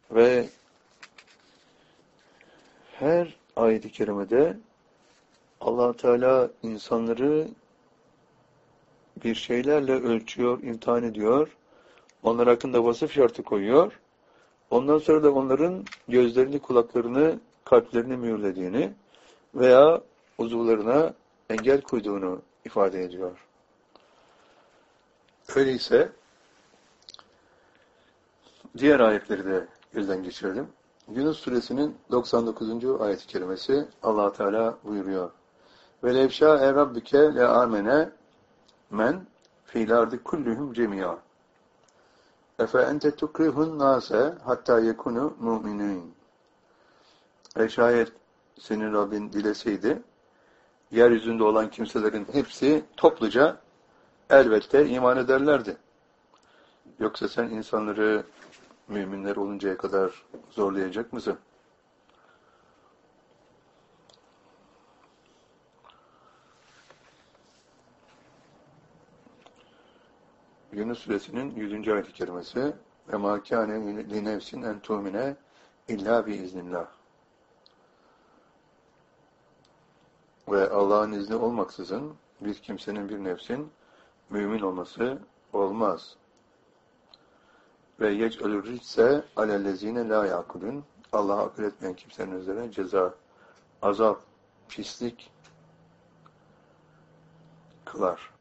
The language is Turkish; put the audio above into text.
Ve her ayet-i kerimede Allah Teala insanları bir şeylerle ölçüyor, imtihan ediyor. Onlar hakkında vasıf şartı koyuyor. Ondan sonra da onların gözlerini, kulaklarını, kalplerini mühürlediğini veya uzuvlarına engel koyduğunu ifade ediyor. Öyleyse diğer ayetleri de gözden geçirelim. Yunus suresinin 99. ayet-i kerimesi Allah Teala buyuruyor. Ve levşâ'e rabbike le amene men fîl ardı kulluhum cemî'a. Efe ente tukrihun nâse hatta yekunu mu'minîn. Şayet senin Rabbin dileseydi, yeryüzünde olan kimselerin hepsi topluca elbette iman ederlerdi. Yoksa sen insanları müminler oluncaya kadar zorlayacak mısın? Yunus suresinin 100. ayet-i kerimesi ve mâ kâne li nefsin en tu'mine illâ biiznillah. Ve Allah'ın izni olmaksızın bir kimsenin, bir nefsin mümin olması olmaz. Ve yec'alur ritse alellezine la ya'kulun. Allah'a akıl etmeyen kimsenin üzerine ceza, azap, pislik kılar.